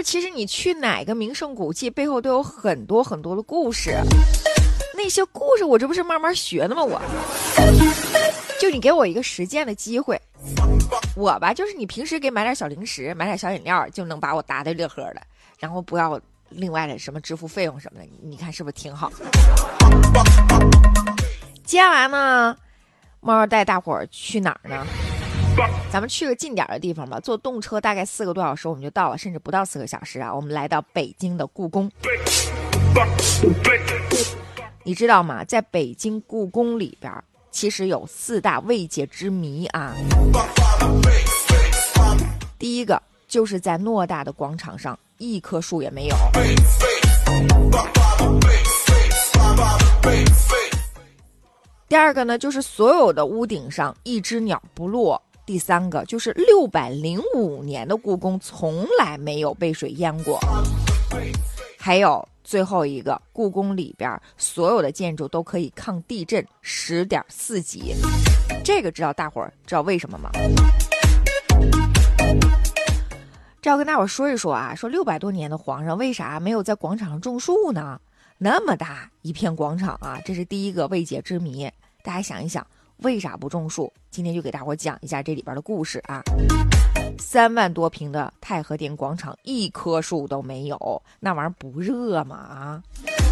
就是其实你去哪个名胜古迹背后都有很多很多的故事，那些故事我这不是慢慢学的吗？就你给我一个实践的机会，我吧就是你平时给买点小零食买点小饮料就能把我打得乐呵的，然后不要另外的什么支付费用什么的，你看是不是挺好？接下来呢，猫带大伙儿去哪儿呢？咱们去个近点的地方吧，坐动车大概4个多小时我们就到了，甚至不到4个小时啊。我们来到北京的故宫。你知道吗？在北京故宫里边，其实有4大未解之谜啊。第一个就是在偌大的广场上，一棵树也没有。第二个呢，就是所有的屋顶上一只鸟不落。第三个就是605年的故宫从来没有被水淹过。还有最后一个，故宫里边所有的建筑都可以抗地震10.4级。这个大伙儿知道为什么吗？这要跟大伙儿说一说啊，说600多年的皇上为啥没有在广场上种树呢？那么大一片广场啊，这是第一个未解之谜。大家想一想，为啥不种树？今天就给大伙讲一下这里边的故事啊。3万多平的太和殿广场，一棵树都没有，那玩意儿不热吗？啊！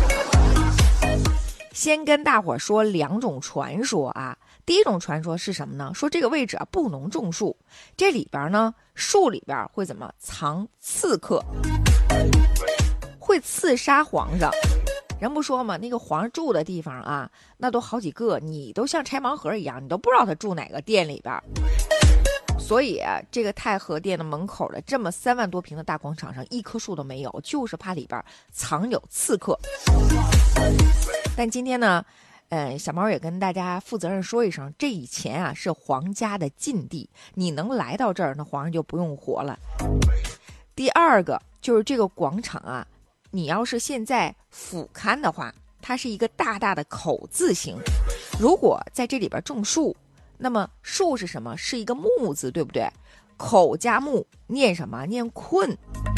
先跟大伙儿说2种传说啊。第一种传说是什么呢？说这个位置啊不能种树，这里边呢树里边会怎么藏刺客，会刺杀皇上。人不说嘛，那个皇上住的地方啊，那都好几个，你都像拆盲盒一样，你都不知道他住哪个店里边。所以这个太和殿的门口的这么3万多平的大广场上，一棵树都没有，就是怕里边藏有刺客。但今天呢，小猫也跟大家负责任说一声，这以前啊是皇家的禁地，你能来到这儿，那皇上就不用活了。第二个就是这个广场啊，你要是现在俯瞰的话，它是一个大大的口字形。如果在这里边种树，那么树是什么？是一个木字，对不对？口加木，念什么？念困。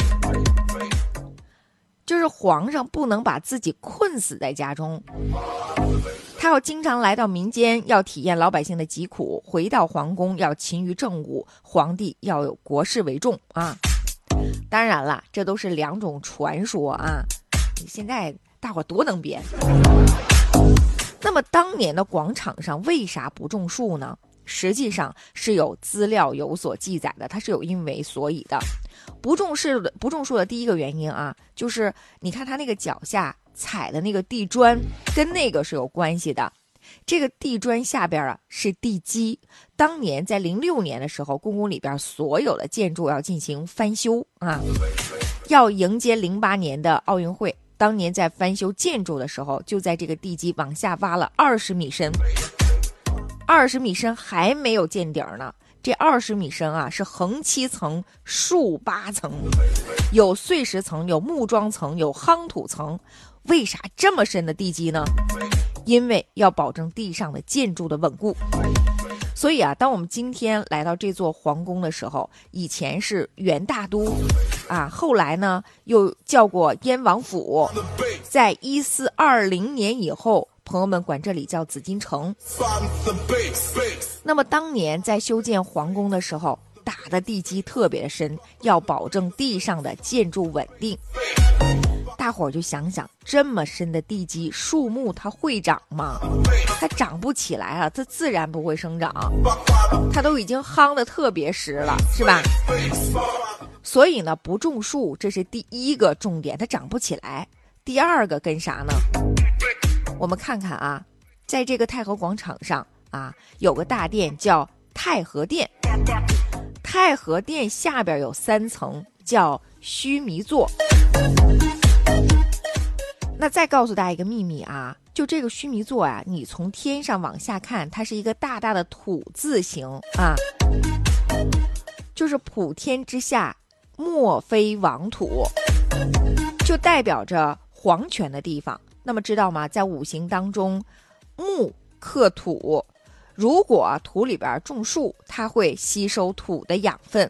就是皇上不能把自己困死在家中，他要经常来到民间，要体验老百姓的疾苦，回到皇宫要勤于政务，皇帝要有国事为重啊。当然了，这都是2种传说啊。现在大伙多能编。那么当年的广场上为啥不种树呢？实际上是有资料有所记载的，它是有因为所以的。不种树的第一个原因啊，就是你看它那个脚下踩的那个地砖跟那个是有关系的。这个地砖下边啊是地基，当年在06年的时候，故宫里边所有的建筑要进行翻修啊，要迎接08年的奥运会。当年在翻修建筑的时候，就在这个地基往下挖了20米深，20米深还没有见底呢。这20米深啊，是横7层竖8层，有碎石层，有木桩层，有夯土层。为啥这么深的地基呢？因为要保证地上的建筑的稳固。所以啊，当我们今天来到这座皇宫的时候，以前是元大都啊，后来呢又叫过燕王府，在1420年以后，朋友们管这里叫紫禁城。那么当年在修建皇宫的时候，打的地基特别深，要保证地上的建筑稳定。大伙儿就想想，这么深的地基，树木它会长吗？它长不起来啊，它自然不会生长，它都已经夯得特别实了，是吧？所以呢，不种树，这是第一个重点，它长不起来。第二个跟啥呢？我们看看啊，在这个太和广场上啊，有个大殿叫太和殿，太和殿下边有3层，叫须弥座。那再告诉大家一个秘密啊，就这个须弥座啊，你从天上往下看，它是一个大大的土字形啊，就是普天之下莫非王土，就代表着皇权的地方。那么知道吗？在五行当中，木克土，如果土里边种树，它会吸收土的养分